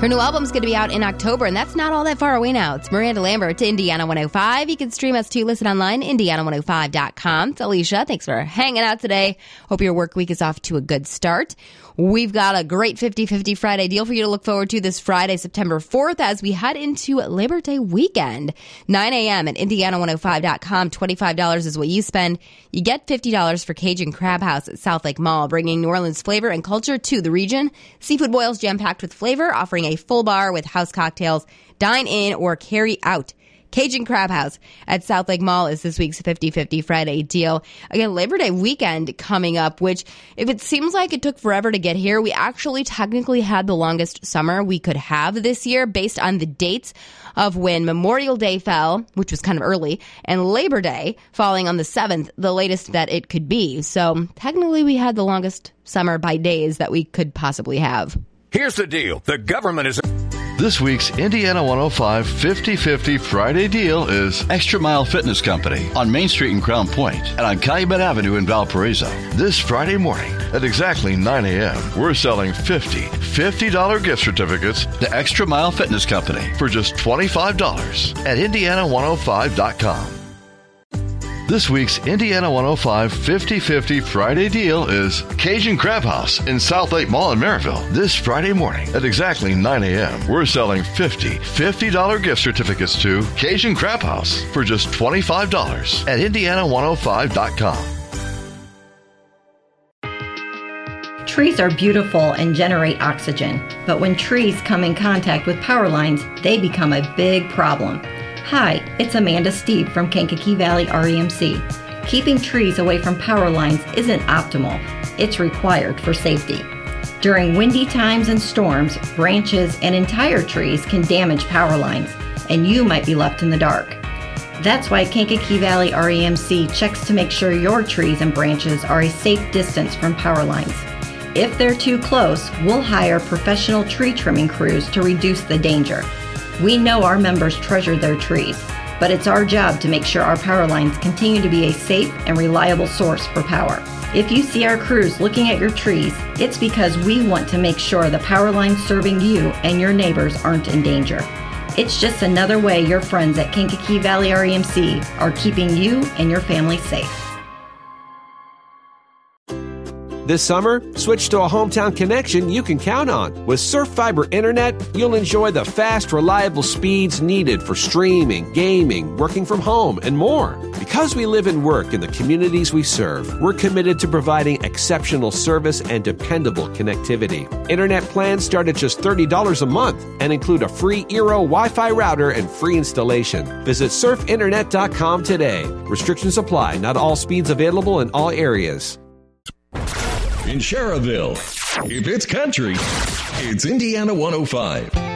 Her new album's going to be out in October, and that's not all that far away now. It's Miranda Lambert to Indiana 105. You can stream us too. Listen online, Indiana105.com. It's Alicia. Thanks for hanging out today. Hope your work week is off to a good start. We've got a great 50-50 Friday deal for you to look forward to this Friday, September 4th, as we head into Labor Day weekend. 9 a.m. at Indiana105.com. $25 is what you spend. You get $50 for Cajun Crab House at South Lake Mall, bringing New Orleans flavor and culture to the region. Seafood boils jam-packed with flavor, offering a full bar with house cocktails. Dine in or carry out. Cajun Crab House at South Lake Mall is this week's 50-50 Friday deal. Again, Labor Day weekend coming up, which if it seems like it took forever to get here, we actually technically had the longest summer we could have this year based on the dates of when Memorial Day fell, which was kind of early, and Labor Day falling on the 7th, the latest that it could be. So technically we had the longest summer by days that we could possibly have. Here's the deal. The government is... This week's Indiana 105 50-50 Friday deal is Extra Mile Fitness Company on Main Street in Crown Point and on Calumet Avenue in Valparaiso. This Friday morning at exactly 9 a.m. We're selling $50 gift certificates The Extra Mile Fitness Company for just $25 at Indiana105.com. This week's Indiana 105 50-50 Friday deal is Cajun Crab House in South Lake Mall in Maryville. This Friday morning at exactly 9 a.m. We're selling $50 gift certificates to Cajun Crab House for just $25 at Indiana105.com. Trees are beautiful and generate oxygen, but when trees come in contact with power lines, they become a big problem. Hi, it's Amanda Steve from Kankakee Valley REMC. Keeping trees away from power lines isn't optimal. It's required for safety. During windy times and storms, branches and entire trees can damage power lines, and you might be left in the dark. That's why Kankakee Valley REMC checks to make sure your trees and branches are a safe distance from power lines. If they're too close, we'll hire professional tree trimming crews to reduce the danger. We know our members treasure their trees, but it's our job to make sure our power lines continue to be a safe and reliable source for power. If you see our crews looking at your trees, it's because we want to make sure the power lines serving you and your neighbors aren't in danger. It's just another way your friends at Kankakee Valley REMC are keeping you and your family safe. This summer, switch to a hometown connection you can count on. With Surf Fiber Internet, you'll enjoy the fast, reliable speeds needed for streaming, gaming, working from home, and more. Because we live and work in the communities we serve, we're committed to providing exceptional service and dependable connectivity. Internet plans start at just $30 a month and include a free Eero Wi-Fi router and free installation. Visit surfinternet.com today. Restrictions apply. Not all speeds available in all areas. In Sherrville, if it's country, it's Indiana 105.